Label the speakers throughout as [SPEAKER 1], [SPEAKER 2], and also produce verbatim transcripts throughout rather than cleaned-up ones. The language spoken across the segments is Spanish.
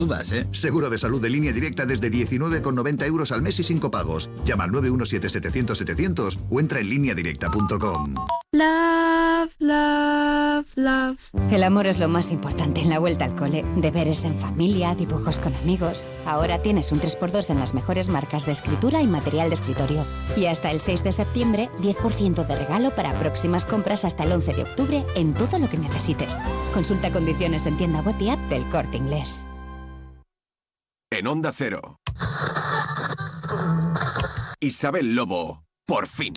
[SPEAKER 1] Dudas, ¿eh? Seguro de salud de Línea Directa desde diecinueve con noventa euros al mes y sin copagos. Llama al nueve uno siete setecientos setecientos o entra en línea directa punto com.
[SPEAKER 2] Love, love, love. El amor es lo más importante en la vuelta al cole. Deberes en familia, dibujos con amigos. Ahora tienes un tres por dos en las mejores marcas de escritura y material de escritorio. Y hasta el seis de septiembre, diez por ciento de regalo para próximas compras hasta el once de octubre en todo lo que necesites. Consulta condiciones en tienda web y app del Corte Inglés.
[SPEAKER 3] En Onda Cero, Isabel Lobo, por fin.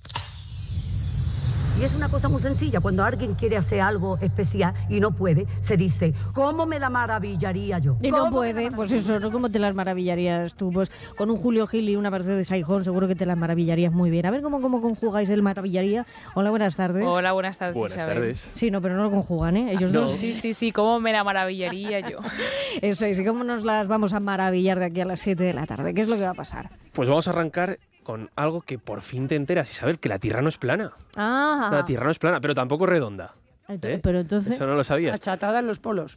[SPEAKER 4] Y es una cosa muy sencilla, cuando alguien quiere hacer algo especial y no puede, se dice, ¿cómo me la maravillaría yo?
[SPEAKER 5] Y no puede, pues eso, ¿no? ¿Cómo te las maravillarías tú? Pues con un Julio Gil y una Mercedes Aijón seguro que te las maravillarías muy bien. A ver cómo, cómo conjugáis el maravillaría. Hola, buenas tardes.
[SPEAKER 6] Hola, buenas tardes,
[SPEAKER 7] Buenas
[SPEAKER 6] Isabel.
[SPEAKER 7] tardes.
[SPEAKER 5] Sí, no, pero no lo conjugan, ¿eh? Ellos
[SPEAKER 7] no.
[SPEAKER 5] dos.
[SPEAKER 6] Sí, sí, sí, ¿cómo me la maravillaría yo?
[SPEAKER 5] Eso es, ¿y cómo nos las vamos a maravillar de aquí a las siete de la tarde? ¿Qué es lo que va a pasar?
[SPEAKER 7] Pues vamos a arrancar con algo que por fin te enteras, Isabel, que la Tierra no es plana.
[SPEAKER 5] Ah.
[SPEAKER 7] La Tierra no es plana, pero tampoco redonda.
[SPEAKER 5] Entonces,
[SPEAKER 7] ¿Eh?
[SPEAKER 5] Pero entonces...
[SPEAKER 7] Eso no lo sabías.
[SPEAKER 8] Achatada en los polos.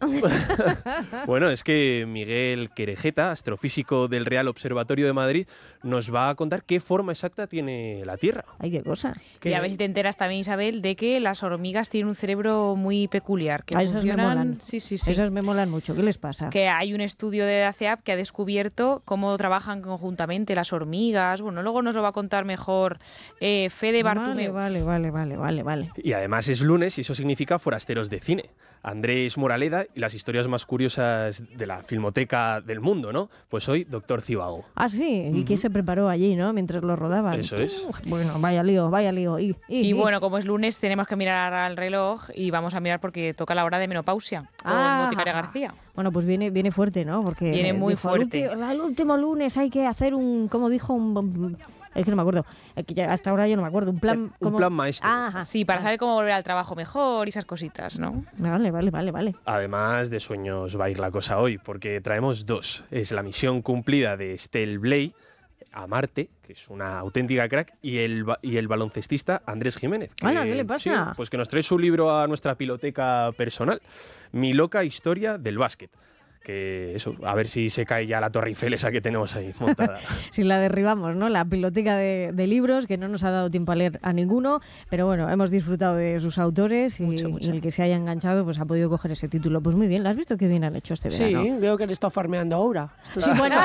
[SPEAKER 7] Bueno, es que Miguel Querejeta, astrofísico del Real Observatorio de Madrid, nos va a contar qué forma exacta tiene la Tierra.
[SPEAKER 5] Ay, qué cosa.
[SPEAKER 6] Y a ver si te enteras también, Isabel, de que las hormigas tienen un cerebro muy peculiar. Que
[SPEAKER 5] A esas me
[SPEAKER 6] funcionan...
[SPEAKER 5] molan.
[SPEAKER 6] Sí, sí, sí.
[SPEAKER 5] Esas me molan mucho. ¿Qué les pasa?
[SPEAKER 6] Que hay un estudio de A C E A P que ha descubierto cómo trabajan conjuntamente las hormigas. Bueno, luego nos lo va a contar mejor eh, Fede Bartumeu.
[SPEAKER 5] Vale, vale, vale, vale, vale.
[SPEAKER 7] Y además es lunes y eso significa forasteros de cine. Andrés Moraleda y las historias más curiosas de la filmoteca del mundo, ¿no? Pues hoy, Doctor Cibago.
[SPEAKER 5] Ah, sí. ¿Y quién se preparó allí, no? Mientras lo rodaban.
[SPEAKER 7] Eso es.
[SPEAKER 5] Uf, bueno, vaya lío, vaya lío. Y, y,
[SPEAKER 6] Y
[SPEAKER 5] y.
[SPEAKER 6] bueno, como es lunes, tenemos que mirar al reloj y vamos a mirar porque toca la hora de menopausia con
[SPEAKER 5] Ah.
[SPEAKER 6] Boticaria García.
[SPEAKER 5] Bueno, pues viene, viene fuerte, ¿no? Porque
[SPEAKER 6] Viene muy
[SPEAKER 5] dijo, el
[SPEAKER 6] fuerte.
[SPEAKER 5] ulti- El, último lunes hay que hacer un, como dijo, un... Es que no me acuerdo. Es que ya hasta ahora yo no me acuerdo. Un plan...
[SPEAKER 7] Un
[SPEAKER 5] como-
[SPEAKER 7] plan maestro.
[SPEAKER 5] Ah, ajá.
[SPEAKER 6] Sí, para saber cómo volver al trabajo mejor y esas cositas, ¿no?
[SPEAKER 5] Vale, vale, vale, vale.
[SPEAKER 7] Además de sueños va a ir la cosa hoy, porque traemos dos. Es la misión cumplida de Estelle Blay a Marte, que es una auténtica crack, y el, ba- y el baloncestista Andrés Jiménez. Que,
[SPEAKER 5] Hala, ¿qué le pasa?
[SPEAKER 7] sí, pues que nos trae su libro a nuestra piloteca personal, Mi loca historia del básquet. Que eso, a ver si se cae ya la Torre Eiffel esa que tenemos ahí montada.
[SPEAKER 5] Si la derribamos, ¿no? La biblioteca de, de libros, que no nos ha dado tiempo a leer a ninguno, pero bueno, hemos disfrutado de sus autores y,
[SPEAKER 8] Mucho, mucho.
[SPEAKER 5] y el que se haya enganchado pues ha podido coger ese título. Pues muy bien, ¿lo has visto qué bien han hecho este
[SPEAKER 8] Sí,
[SPEAKER 5] verano?
[SPEAKER 8] veo que le está farmeando ahora.
[SPEAKER 5] Sí, bueno,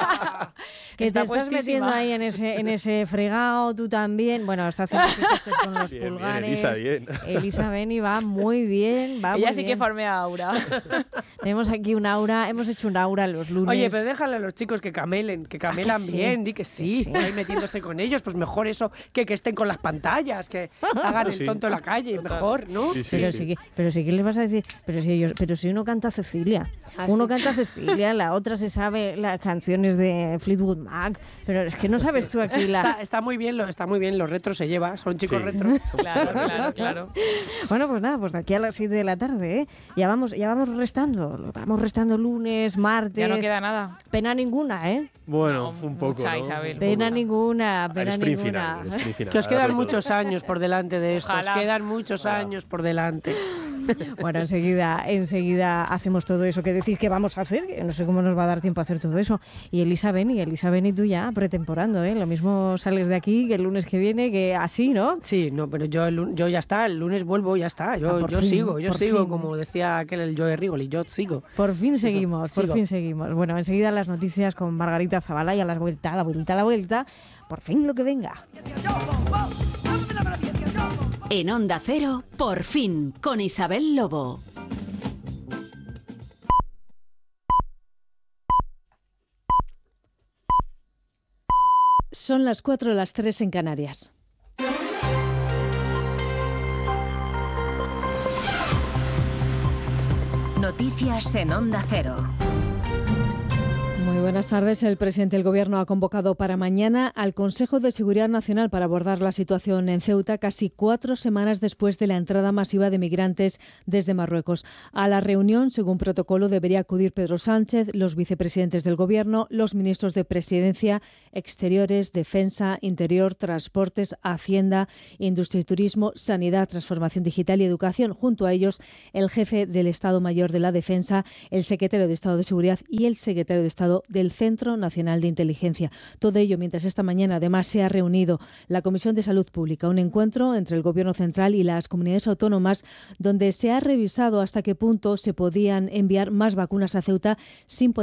[SPEAKER 5] que
[SPEAKER 6] Está
[SPEAKER 5] te estás
[SPEAKER 6] puestísima.
[SPEAKER 5] metiendo ahí en ese, en ese fregado, tú también. Bueno, está haciendo chistes con los
[SPEAKER 7] Bien, bien,
[SPEAKER 5] pulgares.
[SPEAKER 7] Elisa, bien.
[SPEAKER 5] Elisa Beni va muy bien, va
[SPEAKER 6] Ella
[SPEAKER 5] muy
[SPEAKER 6] sí que
[SPEAKER 5] bien.
[SPEAKER 6] farmea a Aura.
[SPEAKER 5] Tenemos aquí un aura, hemos hecho un aura los lunes.
[SPEAKER 8] Oye, pero déjale a los chicos que camelen, que camelan
[SPEAKER 5] sí?
[SPEAKER 8] bien, di que sí,
[SPEAKER 5] sí.
[SPEAKER 8] ahí metiéndose con ellos, pues mejor eso que que estén con las pantallas, que hagan el
[SPEAKER 7] Sí.
[SPEAKER 8] tonto en la calle, mejor, ¿no?
[SPEAKER 7] Sí, sí,
[SPEAKER 5] Pero
[SPEAKER 7] sí.
[SPEAKER 5] sí, que, pero sí que les vas a decir, pero si ellos, pero si uno canta Cecilia,
[SPEAKER 8] Ah,
[SPEAKER 5] uno
[SPEAKER 8] sí.
[SPEAKER 5] canta Cecilia, la otra se sabe las canciones de Fleetwood Mac, pero es que no sabes tú aquí la.
[SPEAKER 8] Está, está muy bien, lo, está muy bien, los retros se lleva, son chicos
[SPEAKER 7] Sí.
[SPEAKER 8] retro.
[SPEAKER 6] Claro, claro, claro.
[SPEAKER 5] Bueno, pues nada, pues de aquí a las siete de la tarde, ¿eh? Ya vamos, ya vamos restando, vamos restando lunes, martes.
[SPEAKER 6] Ya no queda nada.
[SPEAKER 5] Pena ninguna, ¿eh?
[SPEAKER 7] Bueno,
[SPEAKER 6] No,
[SPEAKER 7] un poco,
[SPEAKER 6] mucha,
[SPEAKER 7] ¿no?
[SPEAKER 6] Isabel.
[SPEAKER 5] Pena
[SPEAKER 6] Mucha.
[SPEAKER 5] ninguna,
[SPEAKER 7] Al
[SPEAKER 5] pena
[SPEAKER 7] sprint
[SPEAKER 5] ninguna.
[SPEAKER 7] final, al sprint final.
[SPEAKER 8] Que os
[SPEAKER 7] Ahora
[SPEAKER 8] quedan
[SPEAKER 7] por todo.
[SPEAKER 8] muchos años por delante de esto, os
[SPEAKER 6] Ojalá.
[SPEAKER 8] quedan muchos
[SPEAKER 7] Ojalá.
[SPEAKER 8] años por delante.
[SPEAKER 5] Bueno, enseguida, enseguida hacemos todo eso que decís que vamos a hacer, que no sé cómo nos va a dar tiempo a hacer todo eso. Y Elisa Beni, Elisa Beni, tú ya pretemporando, ¿eh? Lo mismo sales de aquí que el lunes que viene, que así, ¿no?
[SPEAKER 8] Sí, no, pero yo, el lun- yo ya está, el lunes vuelvo, ya está. Yo,
[SPEAKER 5] Ah, por
[SPEAKER 8] yo
[SPEAKER 5] fin,
[SPEAKER 8] sigo, yo
[SPEAKER 5] por
[SPEAKER 8] sigo,
[SPEAKER 5] fin.
[SPEAKER 8] como decía aquel el Joe Rigoli, yo sigo.
[SPEAKER 5] Por fin seguimos, por
[SPEAKER 8] sigo.
[SPEAKER 5] fin seguimos. Bueno, enseguida las noticias con Margarita Zavala y a la vuelta, a la vuelta, a la vuelta. Por fin lo que venga.
[SPEAKER 9] En Onda Cero, por fin, con Isabel Lobo.
[SPEAKER 10] Son las cuatro, las tres en Canarias.
[SPEAKER 9] Noticias en Onda Cero.
[SPEAKER 5] Muy
[SPEAKER 10] Muy buenas tardes. El presidente del Gobierno ha convocado para mañana al Consejo de Seguridad Nacional para abordar la situación en Ceuta casi cuatro semanas después de la entrada masiva de migrantes desde Marruecos. A la reunión, según protocolo, debería acudir Pedro Sánchez, los vicepresidentes del Gobierno, los ministros de Presidencia, Exteriores, Defensa, Interior, Transportes, Hacienda, Industria y Turismo, Sanidad, Transformación Digital y Educación. Junto a ellos, el jefe del Estado Mayor de la Defensa, el secretario de Estado de Seguridad y el secretario de Estado del Centro Nacional de Inteligencia. Todo ello mientras esta mañana además se ha reunido la Comisión de Salud Pública, un encuentro entre el Gobierno central y las comunidades autónomas donde se ha revisado hasta qué punto se podían enviar más vacunas a Ceuta sin poner